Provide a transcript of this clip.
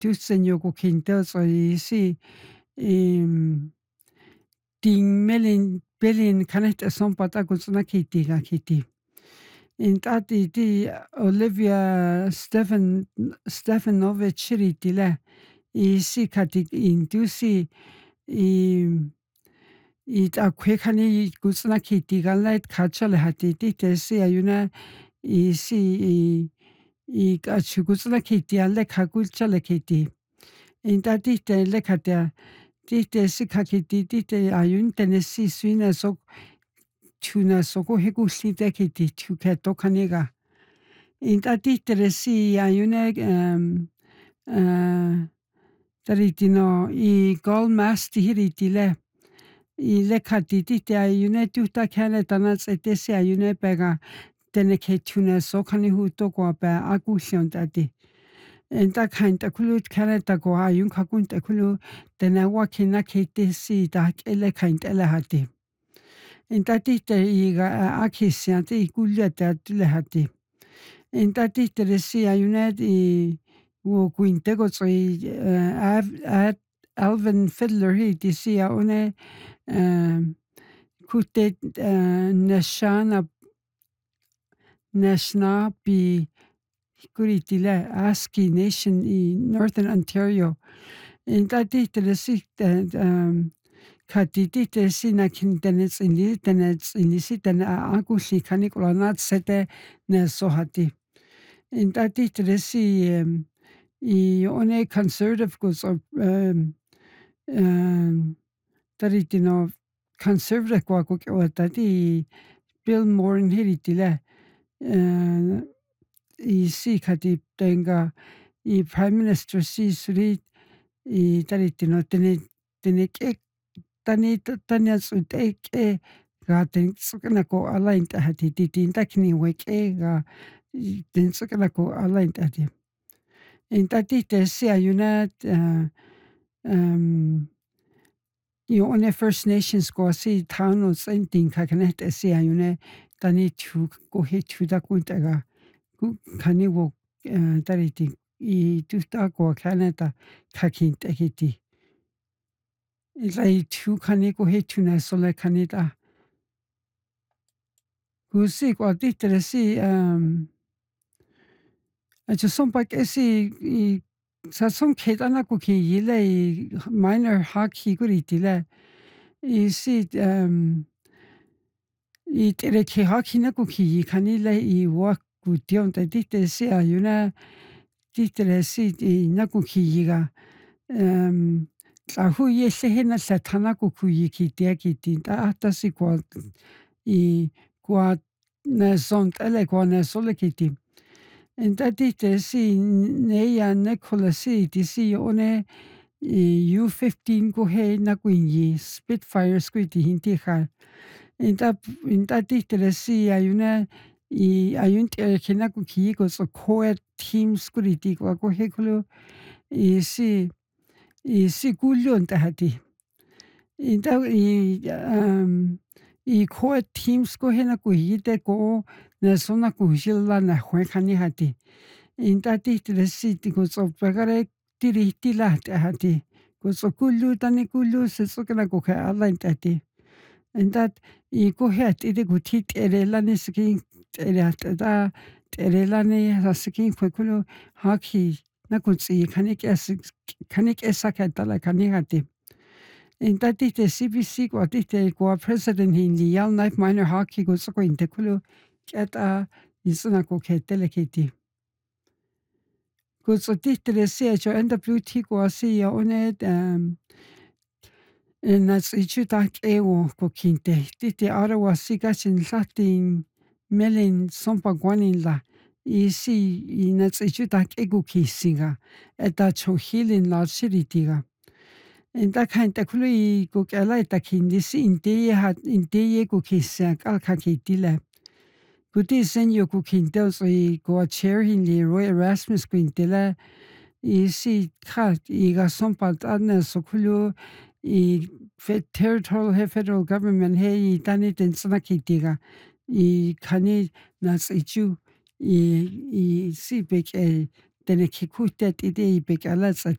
tusen yoku kinto so isi ting melin kanet son pata kusuna kitiga kiti. Intati ti Olivia Stefanovich ritile isi kati indusi i ta kwekani kusuna kitiga light kachale hatiti tesi ayuna isi i kachukusuna kiti alle kakulchale kiti. Intati te lekata tite sikakiti tite ayun tenesi suina sok tuna soko hekusite kiti tuketo kaniga. Intati teresi ayune taritino I gold mask tihiritile I lekati tite ayune tuta kane tanas etesi ayune pega teneke tuna sokani huto kwa pa akusion tati. Enta kainta kulut kaneta ko ayun kakunta kulu tenawa kina kete si ta ele kainta ele hati. Enta tite iga akisiante I kulleta tile hati. Enta tite resi ayunet I wo kuintego soy Alvin Fiddler hi disia une kutet nashna bi kuritile Aski Nation I Northern Ontario. Intati telesi katiti telesi na kintenets inisi tena akusi kanikulonat sete ne sohati. Intati telesi I one conservative goes taritino conservative kwa tati Bill Moran hiritile I si kati tenga I Prime Minister si suri I taritino teneke tanya suteke ga tensukana ko alain tahati titinta kini weke ga tensukana ko alain tahati. Intati tesi ayuna one First Nations ko si tano senting kakanet esi ayune tani tu ko he tu da kuntaga kani wo tariti I tusta ko Canada kakin tekiti. Ilai tu kani ko he tu na sole kanita. Kusi ko titresi acho sompa kesi I sa son ketana ko ki yile minor hockey kuritile I si I tere ke hockey na ko ki kanile I wa kution te titresi ayuna titresi I na ko ki ga tla hu ye sehena sa thana ko kuyi ki te ki tinta ata si ko I kwa na son tele kwa na sole ki ti. Intati tesi ne ya Nicola si tisi one U-15 ko he na kuinyi Spitfire squiti hinti kha. Intati tesi ayuna I ayun te kina ko ki ko so co-ed team squiti ko he kulu I si kulyon tahati. Inta I co-ed teams ko he na ko hite ko na sona ko hila na hwekani hati. Intati tesi ko so pagare tiri tila hati. Ko so kullu tani kullu se so kana ko ka alain tati. Intat I ko he tiri ko tit erelani skin erata erelani haskin kulu haki na ko tsi kanik esa katala kanihati. Intati te CBC ko tite ko president hindi yal knife minor hockey ko so ko inte kulu keta isuna ko ketele kiti. Ko so tite le se cho NWT ko si ya one na tsichu ta ewo ko kinte tite Ottawa si kachin latin melin sompa gwanin la isi na tsichu ta ego kisinga eta cho hilin la siritiga. Enta kainta kulu I ko kala ita kindisi inteye ko kisa kalka kitile. Kuti senyo ko kintel so I ko chair hindi Roy Erasmus ko intela isi ka iga sompa tana so kulu I federal government he I tani tensana kitiga I kani nas ichu I si beke tene kikutet ide I beke alatsa